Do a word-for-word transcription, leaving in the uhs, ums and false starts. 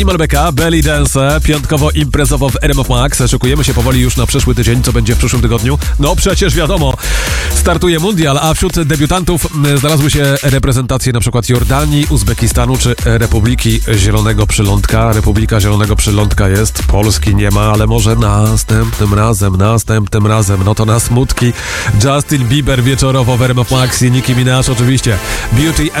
Malbeka, Belly Dance, piątkowo imprezowo w R M F Max. Szykujemy się powoli już na przyszły tydzień, co będzie w przyszłym tygodniu. No przecież wiadomo, startuje mundial, a wśród debiutantów znalazły się reprezentacje na przykład Jordanii, Uzbekistanu czy Republiki Zielonego Przylądka. Republika Zielonego Przylądka jest, Polski nie ma, ale może następnym razem, następnym razem. No to na smutki. Justin Bieber wieczorowo w R M F Max i Nicki Minaj oczywiście. Beauty